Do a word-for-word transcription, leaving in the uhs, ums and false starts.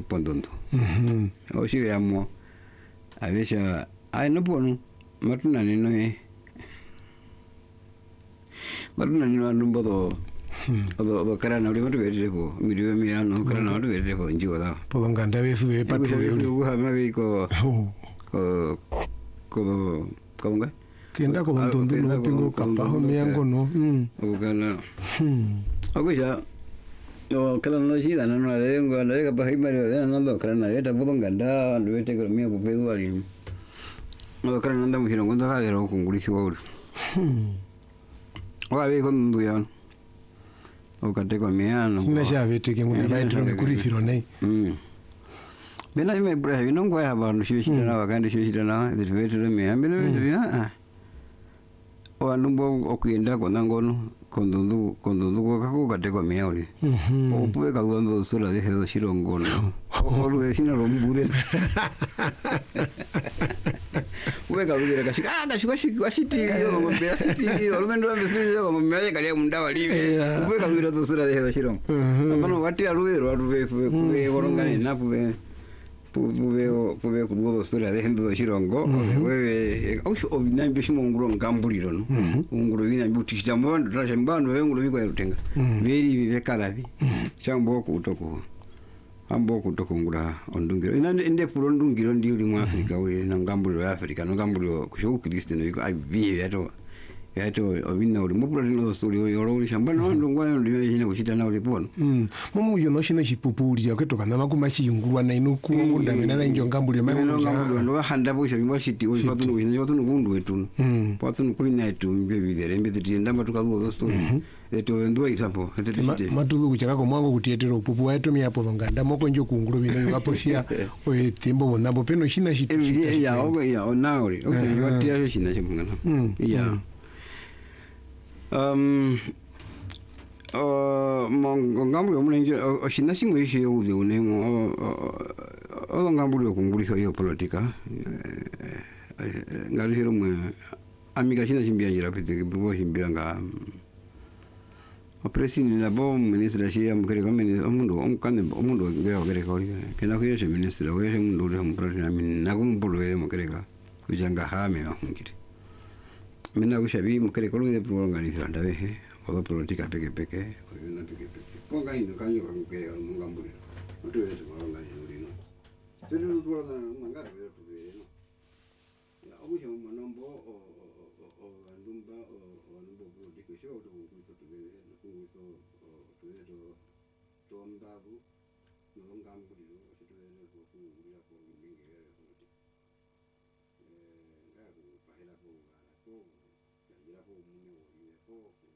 pondondo o si amo a veces ai no pono matuna ni no e matuna ni no bodo odo odo karana uri matu vede po mi rive mi ano karana matu vede po njiwa da Podonganda vesu ve patu uri u ha ma vi ko ko ko ko nga kenda ko ntondo no pingo kapaho miango no o kana o ya o kala no si dana no le ngo le ka pai mario de no do karana de ta podonganda ando vete ko mi po pedu ali o karana anda mu hiro ngondo ha de ro kunguri si wo o ave con duyan o kate ko mi ano na ja vete ke ngune vai dro kuri firo nei bena me brave non gua ba no si si na va kan si si na de vete me ambele ya o anumbo o kuenda ko nangono kondundu kondundu ko kako kate ko mi ori o puwe ka duando sola de do shirongo no o lu de sina rombude puwe ka duira ka shika da shika shika shiti yo mo be shiti yo mendo be shiti yo mo me ka le munda wali puwe ka duira do sola de do shirongo apano wati aruero aruve puwe gorongani na puwe puwe puwe ku do sola de do shirongo wewe au o bina be shimo nguro ngambuliro no nguro bina buti chambondo trashambando we nguro biko yarutenga veri be kalabi chambo ku toko ambo ku toko ngura ondungiro ina inde puro ndungiro ndi uri mu Afrika we na ngambuliro ya Afrika no ngambuliro ku sho Kristo no ai vie yato yato obina uri mo puro no story oro uri chambano ndungwa ndi yina kuchita na uri pono mumu yo no shino chipupuri ya ketoka na makuma chingurwa na inuku ngunda mina na injo ngambuliro mai no ngambuliro ndo handa bo shabimwa shiti uri patu no yo tunu kundu wetu patu no kulina etu mbebi dere mbete ndamba tukago do story eto ndo isapo eto matudu kuchaka ko mwango kutietero pupu waeto mi apo nganda moko njo kunguru bino apo fia o tembo bonabo peno shina shiti ya o ya o nauri o yo tia shina chimungana ya um o mongo ngambuliro munenje o shina shimwe shi ude unemo o ngambuliro kunguriso yo politika ngalihero mwe amiga shina shimbia jira pete bo shimbia nga o presidente na bom ministra shi am kare ko ministra omundo om kane omundo ngeo kare ko ke na ko yo ministra we mundo le mo presidente min na ko mbolo e mo kare ka ku janga ha me ma ngiri mina ko shabi mo kare ko le pro organizar nda ve o do politika peke peke o na peke peke ko ga ino kanyo ko kare ko mo ngamburi o to e mo organizar no pero no to ga manga de to de no ya o yo mo nombo o o andumba o andumbo politika sho to ko to de kuso tuwezo tombabu nongambuliro tuwezo kufungula kwa mingi ya zote eh ngaku fahela kwa ko ya jira kwa mungu wa